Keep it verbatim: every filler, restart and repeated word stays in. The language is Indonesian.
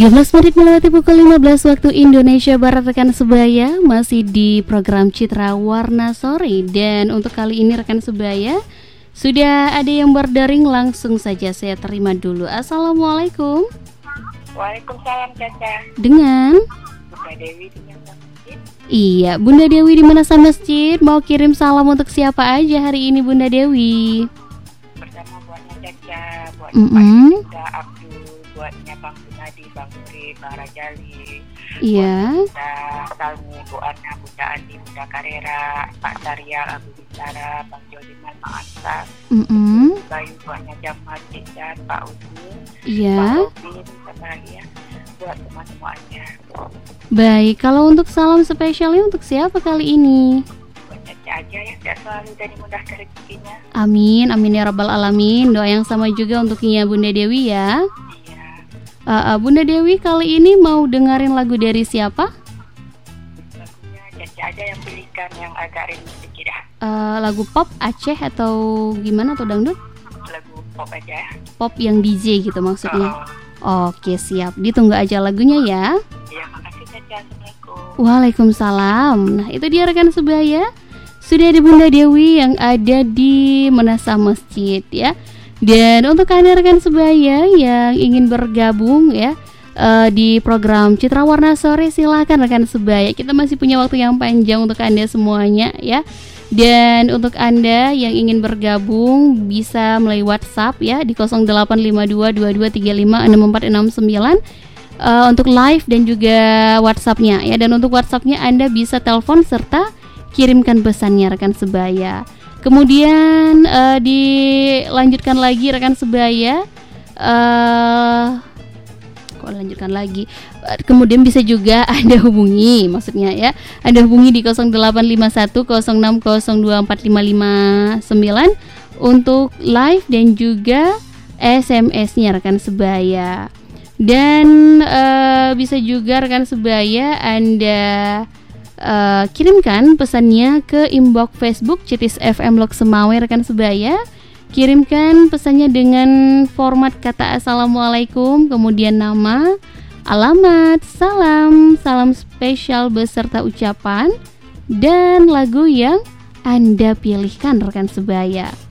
tiga belas menit melewati pukul lima belas waktu Indonesia Barat, rekan sebaya, masih di program Citra Warna Sore. Dan untuk kali ini rekan sebaya, sudah ada yang berdaring, langsung saja saya terima dulu. Assalamualaikum. Waalaikumsalam Caca. Dengan Bunda Dewi di Manasa Masjid. Iya, Bunda Dewi di Manasa Masjid. Mau kirim salam untuk siapa aja hari ini Bunda Dewi? Bersama buatnya Caca, buat Mm-mm. Pak Abdul, buatnya Bang Gunadi, Bang Uri, Bang Rajali. Iya. Bunda Salmi, Bu Ana, Bunda Andi, Bunda Karera, Pak Sarya, Abu Bintara, Bang Joliman, Mak Asa, Mm-mm. Bayu, buatnya Jamal, Cicat, Pak Udin, Iya. Pak Robin, siapa lagi ya? Buat semua-semuanya. Baik, kalau untuk salam spesialnya untuk siapa kali ini? Buat Caca aja ya, tidak selalu dan dimudahkan rezekinya. Amin, amin ya rabbal alamin. Doa yang sama juga untuknya Bunda Dewi ya. Iya. Uh, uh, Bunda Dewi kali ini mau dengerin lagu dari siapa? Lagunya Caca aja yang pilihkan yang agak rindu sedikit ya. Uh, lagu pop Aceh atau gimana, atau dangdut? Lagu pop aja ya. Pop yang D J gitu maksudnya. Oh, Oke, siap. Ditunggu aja lagunya ya. iya, makasih Caca. Assalamualaikum. Waalaikumsalam. Nah, itu dia rekan sebaya. Sudah ada Bunda Dewi yang ada di Manasa Masjid ya. Dan untuk Anda rekan sebaya yang ingin bergabung ya uh, di program Citra Warna Sore, silakan rekan sebaya. Kita masih punya waktu yang panjang untuk Anda semuanya ya. Dan untuk Anda yang ingin bergabung bisa melalui WhatsApp ya di nol delapan lima dua dua dua tiga lima enam empat enam sembilan uh, untuk live dan juga WhatsApp-nya ya. Dan untuk WhatsApp-nya Anda bisa telepon serta kirimkan pesannya rekan sebaya. Kemudian uh, dilanjutkan lagi rekan sebaya. Uh, kok lanjutkan lagi? Uh, kemudian bisa juga Anda hubungi, maksudnya ya. Anda hubungi di nol delapan lima satu nol enam nol dua empat lima lima sembilan untuk live dan juga S M S-nya rekan sebaya. Dan uh, bisa juga rekan sebaya Anda Uh, kirimkan pesannya ke inbox Facebook Citis F M Lok Semawe rekan sebaya. Kirimkan pesannya dengan format kata Assalamualaikum, kemudian nama, alamat, salam, salam spesial beserta ucapan dan lagu yang Anda pilihkan rekan sebaya.